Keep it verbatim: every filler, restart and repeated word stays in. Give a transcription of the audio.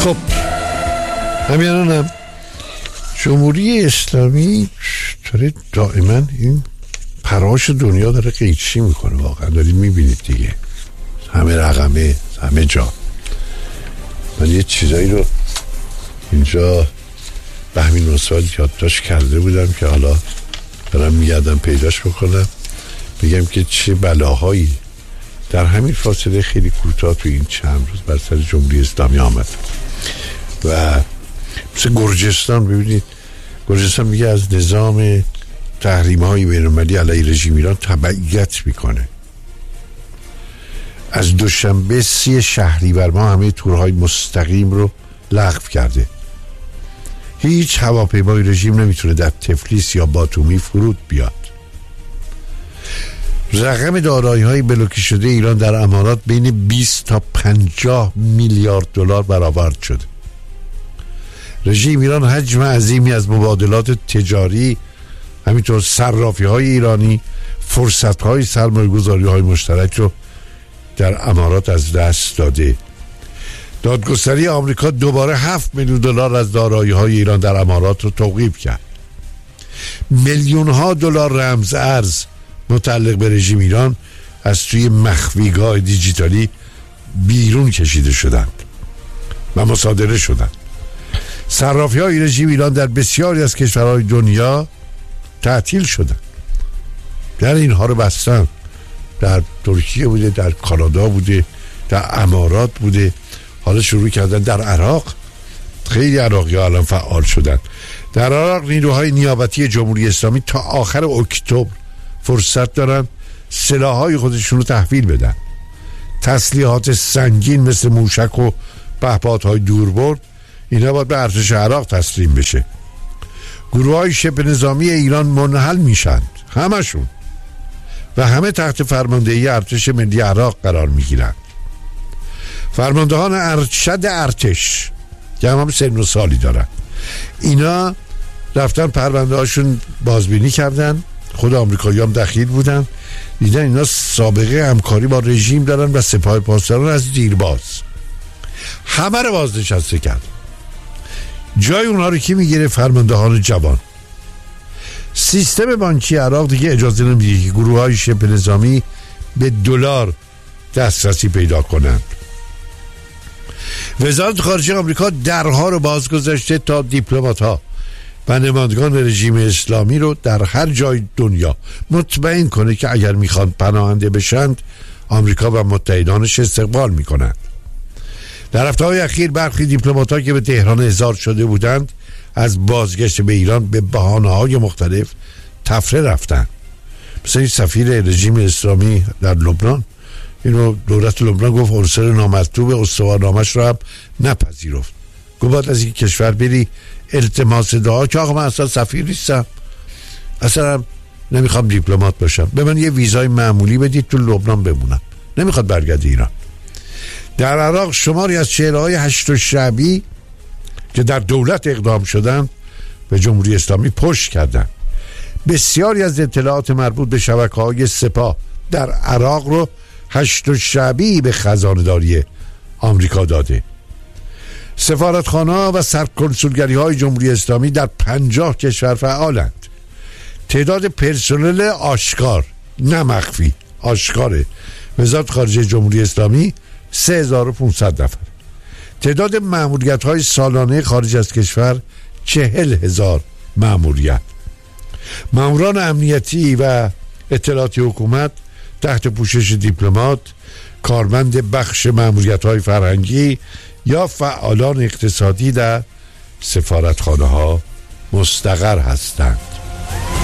خب همین هم جمهوری اسلامی داره دائما این پراش دنیا داره قیچی میکنه. واقعا دارید میبینید دیگه، همه رقمه، همه جا. من یه چیزایی رو اینجا به همین مسائل یادداشت کرده بودم که حالا دارم میگردم پیداش بکنم، میگم که چه بلاهایی در همین فاصله خیلی کوتاه تو این چند روز بر سر جمهوری اسلامی آمد. و مثل گرجستان، ببینید گرجستان میگه از نظام تحریم های بین‌المللی علیه رژیم ایران تبعیت میکنه. از دوشنبه سی شهریور ما همه تورهای مستقیم رو لغو کرده. هیچ هواپیمای رژیم نمیتونه در تفلیس یا باتومی فرود بیاد. رقم دارایی های بلوکه شده ایران در امارات بین بیست تا پنجاه میلیارد دلار برآورد شده. رژیم ایران حجم عظیمی از مبادلات تجاری، همینطور صرافی های ایرانی، فرصت های سرمایه گذاری های مشترک رو در امارات از دست داده. دادگستری آمریکا دوباره هفت میلیون دلار از دارایی های ایران در امارات رو توقیف کرد. میلیون ها دلار رمز ارز متعلق به رژیم ایران از توی مخفیگاه دیجیتالی بیرون کشیده شدند و مصادره شدند. صرافی های رژیم ایران در بسیاری از کشورهای دنیا تعطیل شدند. در اینها رو بستن. در ترکیه بوده، در کانادا بوده، در امارات بوده، حالا شروع کردن در عراق. خیلی عراقی ها الان فعال شدن. در عراق نیروهای نیابتی جمهوری اسلامی تا آخر اکتبر فرصت دارن سلاحهای خودشون رو تحویل بدن. تسلیحات سنگین مثل موشک و پهپادهای دوربرد اینا باید به ارتش عراق تسلیم بشه. گروه های شبه نظامی ایران منحل میشند، همشون، و همه تحت فرماندهی ارتش ملی عراق قرار میگیرند. فرماندهان ارشد ارتش که هم, هم سن و سالی دارن، اینا رفتن پرونده هاشون بازبینی کردن. خود آمریکایی هم دخیل بودن، دیدن اینا سابقه همکاری با رژیم دارن و سپاه پاسداران از دیرباز همه رو بازنشسته کرد. جای اونها رو کی میگیره؟ فرماندهان جوان. سیستم بانکی عراق دیگه اجازه نمیده که گروه های شبه نظامی به دلار دسترسی پیدا کنند. وزارت خارجه آمریکا درها رو باز گذاشته تا دیپلمات ها و نمایندگان رژیم اسلامی رو در هر جای دنیا مطمئن کنه که اگر میخوان پناهنده بشند آمریکا و متحدانش استقبال میکنند. در هفته‌های اخیر برخی دیپلمات‌ها که به تهران احضار شده بودند از بازگشت به ایران به بهانه‌های مختلف تفره رفتند. مثلا این سفیر رژیم اسلامی در لبنان، اینو دولت لبنان گفت عنصر نامطلوب استوارنامه‌اش رو هم نپذیرفت. گفت باید از این کشور بری التماس دعا که آقا من اصلا سفیر نیستم، اصلا نمیخوام دیپلمات باشم، به من یه ویزای معمولی بدید تو لبنان بمونم، نمیخواد برگرده ایران. در عراق شماری از چهره‌های هشت شعبی که در دولت اقدام شدن به جمهوری اسلامی پشت کردند. بسیاری از اطلاعات مربوط به شبکه‌های سپاه در عراق رو هشت شعبی به خزانه‌داری آمریکا داده. سفارتخانه‌ها و سرکنسولگری‌های جمهوری اسلامی در پنجاه کشور فعالند. تعداد پرسنل آشکار، نه مخفی، آشکاره، وزارت خارجه جمهوری اسلامی سه هزار و پانصد نفر. تعداد مأموریت‌های سالانه خارج از کشور چهل هزار مأموریت. ماموران امنیتی و اطلاعاتی حکومت تحت پوشش دیپلمات، کارمند بخش مأموریت‌های فرهنگی یا فعالان اقتصادی در سفارتخانه‌ها مستقر هستند.